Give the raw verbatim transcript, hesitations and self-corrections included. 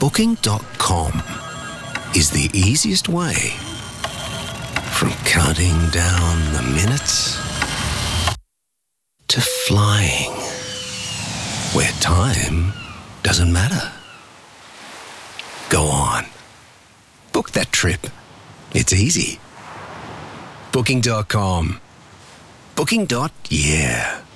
Booking dot com is the easiest way. From counting down the minutes to flying, where time doesn't matter. Go on. Book that trip. It's easy. Booking dot com. Booking. Yeah.